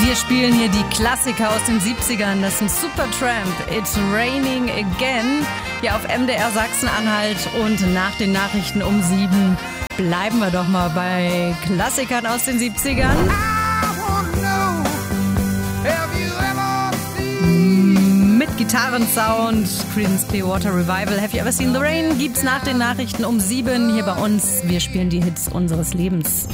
Wir spielen hier die Klassiker aus den 70ern. Das sind Supertramp, It's Raining Again. Hier auf MDR Sachsen-Anhalt. Und nach den Nachrichten um 7 bleiben wir doch mal bei Klassikern aus den 70ern. Mit Gitarrensound, Creedence Clearwater Revival, Have You Ever Seen the Rain? Gibt's nach den Nachrichten um 7 hier bei uns. Wir spielen die Hits unseres Lebens.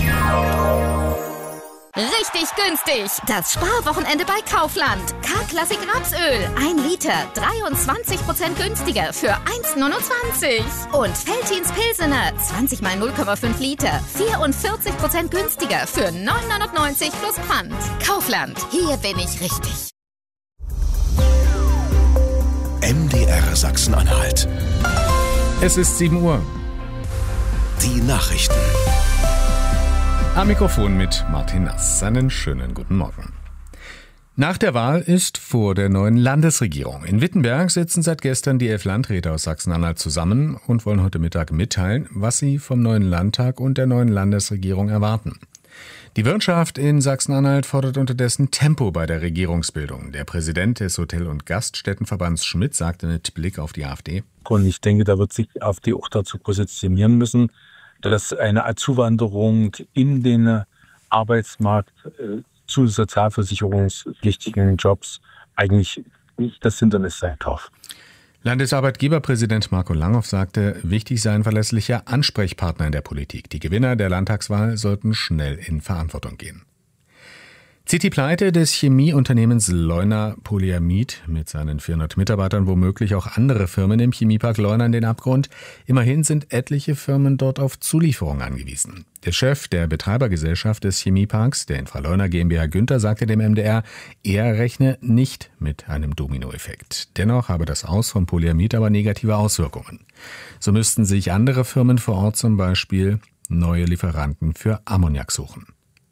Richtig günstig. Das Sparwochenende bei Kaufland. K-Klassik Rapsöl. 1 Liter. 23% günstiger für 1,29. Und Veltins Pilsener. 20 mal 0,5 Liter. 44% günstiger für 9,99 plus Pfand. Kaufland. Hier bin ich richtig. MDR Sachsen-Anhalt. Es ist 7 Uhr. Die Nachrichten. Am Mikrofon mit Martin Nass. Einen schönen guten Morgen. Nach der Wahl ist vor der neuen Landesregierung. In Wittenberg sitzen seit gestern die 11 Landräte aus Sachsen-Anhalt zusammen und wollen heute Mittag mitteilen, was sie vom neuen Landtag und der neuen Landesregierung erwarten. Die Wirtschaft in Sachsen-Anhalt fordert unterdessen Tempo bei der Regierungsbildung. Der Präsident des Hotel- und Gaststättenverbands Schmidt sagte mit Blick auf die AfD: Und ich denke, da wird sich die AfD auch dazu positionieren müssen, dass eine Zuwanderung in den Arbeitsmarkt zu sozialversicherungspflichtigen Jobs eigentlich nicht das Hindernis sein darf. Landesarbeitgeberpräsident Marco Langhoff sagte, wichtig sei ein verlässlicher Ansprechpartner in der Politik. Die Gewinner der Landtagswahl sollten schnell in Verantwortung gehen. Zieht die Pleite des Chemieunternehmens Leuna Polyamid mit seinen 400 Mitarbeitern womöglich auch andere Firmen im Chemiepark Leuna in den Abgrund? Immerhin sind etliche Firmen dort auf Zulieferung angewiesen. Der Chef der Betreibergesellschaft des Chemieparks, der Infraleuna GmbH Günther, sagte dem MDR, er rechne nicht mit einem Dominoeffekt. Dennoch habe das Aus von Polyamid aber negative Auswirkungen. So müssten sich andere Firmen vor Ort zum Beispiel neue Lieferanten für Ammoniak suchen.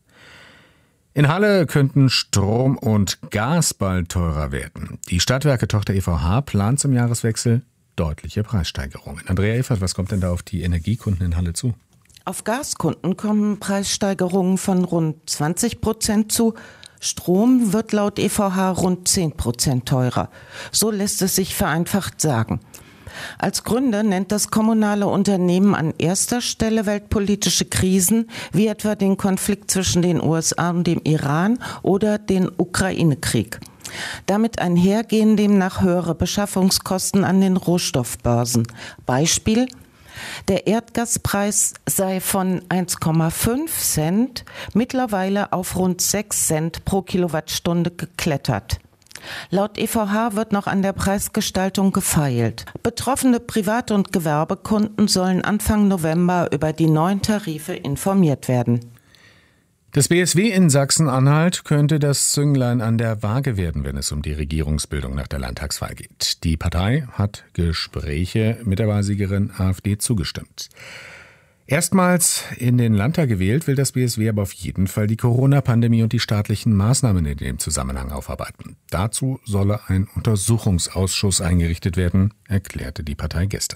In Halle könnten Strom und Gas bald teurer werden. Die Stadtwerke-Tochter EVH plant zum Jahreswechsel deutliche Preissteigerungen. Andrea Evert, was kommt denn da auf die Energiekunden in Halle zu? Auf Gaskunden kommen Preissteigerungen von rund 20% zu. Strom wird laut EVH rund 10% teurer. So lässt es sich vereinfacht sagen. Als Gründe nennt das kommunale Unternehmen an erster Stelle weltpolitische Krisen, wie etwa den Konflikt zwischen den USA und dem Iran oder den Ukraine-Krieg. Damit einhergehen demnach höhere Beschaffungskosten an den Rohstoffbörsen. Beispiel: Der Erdgaspreis sei von 1,5 Cent mittlerweile auf rund 6 Cent pro Kilowattstunde geklettert. Laut EVH wird noch an der Preisgestaltung gefeilt. Betroffene Privat- und Gewerbekunden sollen Anfang November über die neuen Tarife informiert werden. Das BSW in Sachsen-Anhalt könnte das Zünglein an der Waage werden, wenn es um die Regierungsbildung nach der Landtagswahl geht. Die Partei hat Gespräche mit der Wahlsiegerin AfD zugestimmt. Erstmals in den Landtag gewählt will das BSW aber auf jeden Fall die Corona-Pandemie und die staatlichen Maßnahmen in dem Zusammenhang aufarbeiten. Dazu solle ein Untersuchungsausschuss eingerichtet werden, erklärte die Partei gestern.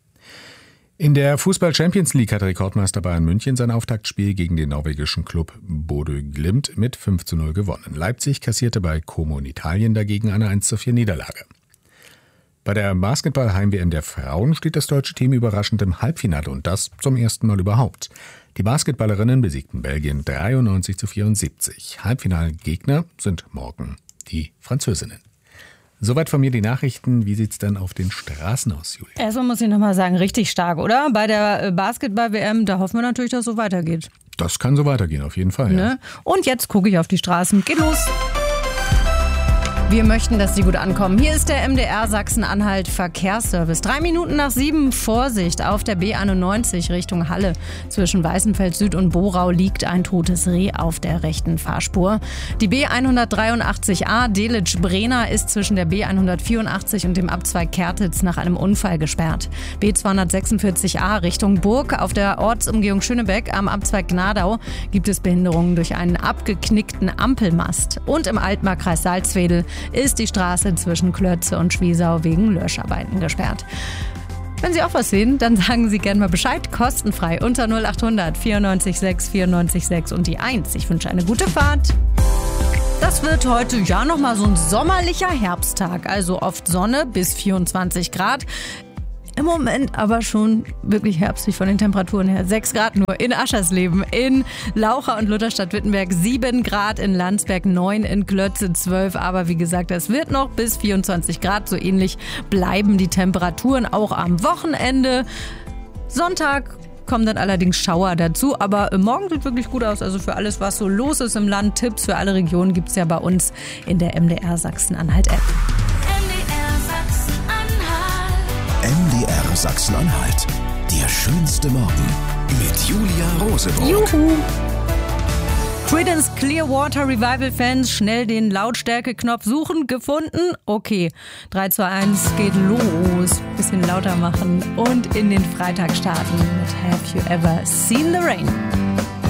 In der Fußball-Champions League hat Rekordmeister Bayern München sein Auftaktspiel gegen den norwegischen Club Bodø Glimt mit 5:0 gewonnen. Leipzig kassierte bei Como in Italien dagegen eine 1:4 Niederlage. Bei der Basketball-Heim-WM der Frauen steht das deutsche Team überraschend im Halbfinale und das zum ersten Mal überhaupt. Die Basketballerinnen besiegten Belgien 93:74. Halbfinalgegner sind morgen die Französinnen. Soweit von mir die Nachrichten. Wie sieht's dann auf den Straßen aus, Julia? Erstmal muss ich nochmal sagen, richtig stark, oder? Bei der Basketball-WM, da hoffen wir natürlich, dass es so weitergeht. Das kann so weitergehen, auf jeden Fall. Ne? Ja. Und jetzt gucke ich auf die Straßen. Geht los! Wir möchten, dass Sie gut ankommen. Hier ist der MDR Sachsen-Anhalt Verkehrsservice. 3 Minuten nach 7, Vorsicht, auf der B91 Richtung Halle. Zwischen Weißenfeld Süd und Borau liegt ein totes Reh auf der rechten Fahrspur. Die B183a Delitzsch-Brenner ist zwischen der B184 und dem Abzweig Kertitz nach einem Unfall gesperrt. B246a Richtung Burg auf der Ortsumgehung Schönebeck am Abzweig Gnadau gibt es Behinderungen durch einen abgeknickten Ampelmast. Und im Altmarkkreis Salzwedel ist die Straße zwischen Klötze und Schwiesau wegen Löscharbeiten gesperrt. Wenn Sie auch was sehen, dann sagen Sie gerne mal Bescheid. Kostenfrei unter 0800 94 6 94 6 und die 1. Ich wünsche eine gute Fahrt. Das wird heute ja nochmal so ein sommerlicher Herbsttag. Also oft Sonne bis 24 Grad. Im Moment aber schon wirklich herbstlich von den Temperaturen her. 6 Grad nur in Aschersleben, in Laucha und Lutherstadt-Wittenberg 7 Grad, in Landsberg 9, in Klötze 12. Aber wie gesagt, es wird noch bis 24 Grad. So ähnlich bleiben die Temperaturen auch am Wochenende. Sonntag kommen dann allerdings Schauer dazu. Aber morgen sieht wirklich gut aus. Also für alles, was so los ist im Land, Tipps für alle Regionen gibt es ja bei uns in der MDR Sachsen-Anhalt-App. MDR Sachsen-Anhalt. Der schönste Morgen mit Julia Roseburg. Juhu! Creedence Clearwater Revival-Fans schnell den Lautstärke-Knopf suchen, gefunden. Okay, 3, 2, 1, geht los. Bisschen lauter machen und in den Freitag starten mit Have You Ever Seen the Rain?